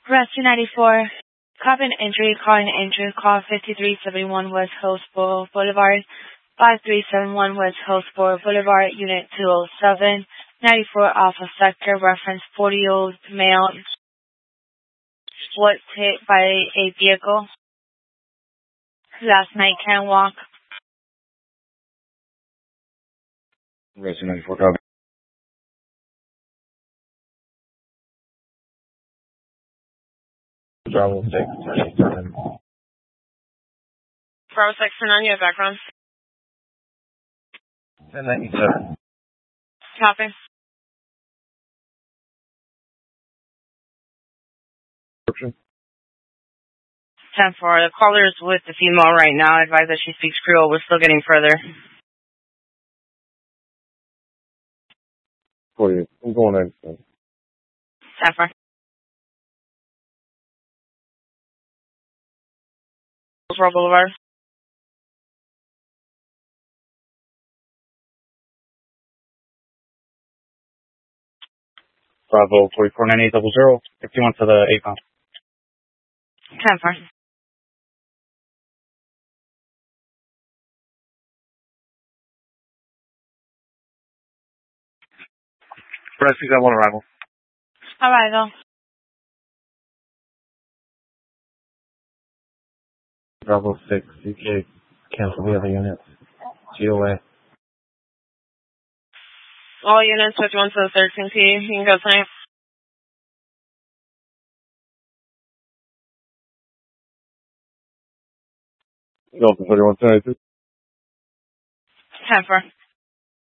Rescue 94. Carbon injury, calling injury, call 5371 West Hillsborough Boulevard, 5371 West Hillsborough Boulevard, Unit 207, 94 Alpha Sector, reference 40-year-old male was hit by a vehicle. Last night can't walk. Rescue 94, copy. Bravo 6, turn. Bravo 6, turn on, you have background. 1097. Copy. Description. 10-4. The caller is with the female right now. Advise that she speaks Creole. We're still getting further. For you. I'm going in. 10-4. Roll Boulevard. Bravo 449800. 51 to the 8 pound. 10-4. Rescue got one arrival. Arrival. Bravo 6, CK. Cancel the other units. GOA. All units 51 to the 13P. You can go tonight. Go for 31 tonight. 10-4.